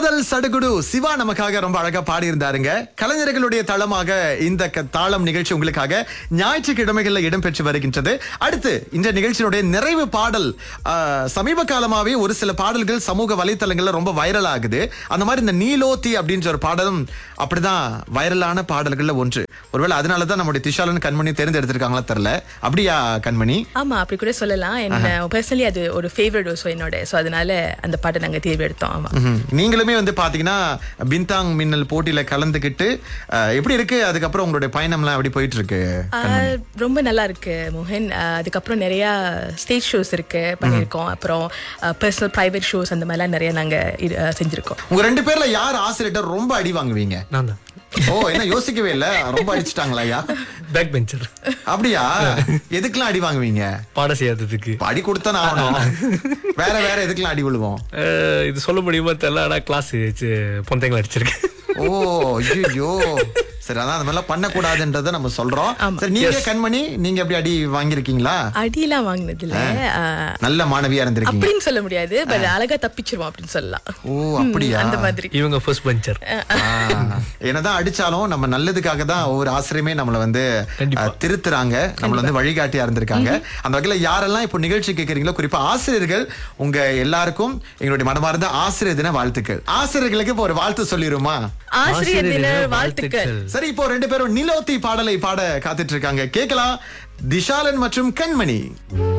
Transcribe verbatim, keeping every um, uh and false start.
காதல் சடுகுடு சிவா நமக்காக ரொம்ப அழகா பாடி இருந்தாருங்க. கலைஞர்களுடைய தளமாக இந்த க- தாளம் நிகழ்ச்சி உங்களுக்காக ஞாயிற்றுக்கிழமைகள்ல இடம்பெற்று வருகின்றது. அடுத்து இந்த நிகழ்ச்சியினுடைய நிறைவு பாடல். ஆ, சமீப காலமாவே ஒரு சில பாடல்கள் சமூக வலைத்தளங்கள்ல ரொம்ப வைரல் ஆகுது. அந்த மாதிரி இந்த நீலோத்தி அப்படின்ற ஒரு பாடலும் அப்படிதான் வைரலான பாடல்கள்ல ஒன்று. ஒருவேளை அதனாலதான் நம்முடைய திஷாலன் கண்மணி தேர்ந்தெடுத்திருக்காங்களா தெரியல. அப்படியா கண்மணி? ஆமா, அப்படி கூட சொல்லலாம். என்ன பர்சனலி அது ஒரு ஃபேவரட் ஓசோ என்னோட. சோ அதனால அந்த பாட்டை நாங்க தேர்வு எடுத்தோம். ஆமா. ம்ஹும். நீங்களுமே வந்து பாத்தீங்கன்னா பின்தாங் மின்னல் போட்டியில கலந்துகிட்டு அஹ், எப்படி இருக்கு? அதுக்கப்புறம் உங்களுடைய பயணம்லாம் எப்படி போயிட்டு இருக்கு? ஆஹ், ரொம்ப நல்லா இருக்கு மோகன். ஆஹ், அதுக்கப்புறம் நிறைய ஸ்டேஜ் ஷோஸ் இருக்கு பண்ணியிருக்கோம். அப்புறம் பர்சனல் பிரைவேட் ஷோஸ் அந்த மாதிரிலாம் நிறைய நாங்க இரு- ஆஹ், செஞ்சிருக்கோம். உங்க ரெண்டு பேர்ல யார் ஆசிரியர் ரொம்ப அடி வாங்குவீங்க? நான் தான் ஓ, என்ன யோசிக்கவே இல்ல, ரொம்ப அடிச்சிட்டாங்களா ஐயா? Back bencher. அப்படியா? எதுக்கெல்லாம் அடி வாங்குவீங்க? பாடம் செய்யாததுக்கு. அடி கொடுத்தா ஆகணும். வேற வேற எதுக்கெல்லாம் அடி விழுவோம்? அஹ், இது சொல்ல முடியுமா தெரியல, ஆனா கிளாஸ் பொந்தைங்களை அடிச்சிருக்கேன். ஓ ஐயோ, சரி, அதான் அந்த மாதிரிலாம் பண்ணக்கூடாதுன்றத நம்ம சொல்றோம். சரி, நீங்க கண்மணி, நீங்க எப்படி அடி வாங்கிருக்கீங்களா? அடியெல்லாம் வாங்கினது இல்ல. ஆஹ், நல்ல மாணவியா இருந்திருக்கீங்க. அப்படின்னு சொல்ல முடியாது, பட் அழகா தப்பிச்சிருவோம் அப்படின்னு சொல்லலாம். ஓ அப்படியா? அந்த மாதிரி. இவங்க ஃபர்ஸ்ட் பெஞ்சர். ஆ, என்னதான் அடிச்சாலும் நம்ம நல்லதுக்காக தான் ஒவ்வொரு ஆசிரியமே நம்மள வந்து கண்டிப்பா. அஹ், திருத்துறாங்க, நம்மள வந்து வழிகாட்டியா இருந்திருக்காங்க. அந்த வகையில யாரெல்லாம் இப்போ நிகழ்ச்சி கேட்கறீங்களோ, குறிப்பா ஆசிரியர்கள், உங்க எல்லாருக்கும் எங்களுடைய மனமார்ந்த ஆசிரியர் தின வாழ்த்துக்கள். ஆசிரியர்களுக்கு இப்போ ஒரு வாழ்த்து சொல்லிருமா? ஆசிரியர் தின வாழ்த்துக்கள். சரி, இப்போ ரெண்டு பேரும் நிலோத்தி பாடலை பாட காத்துட்டு இருக்காங்க. கேட்கலாம். திஷாலன் மற்றும் கண்மணி.